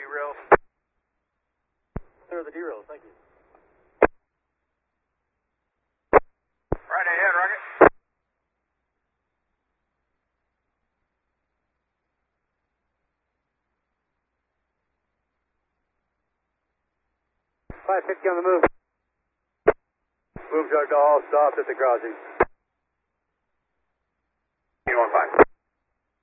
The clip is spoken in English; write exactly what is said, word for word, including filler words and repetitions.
rails. Clear the derails, thank you. Right ahead, Rocket. five fifty on the move. Moves are to all stops at the crossing.